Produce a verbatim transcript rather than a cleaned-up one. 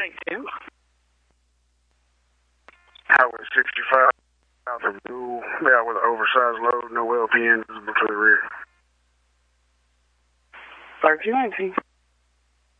nineteen. Highway sixty-five, south of Dual, yeah, with an oversized load, no L P N visible to the rear. thirteen nineteen.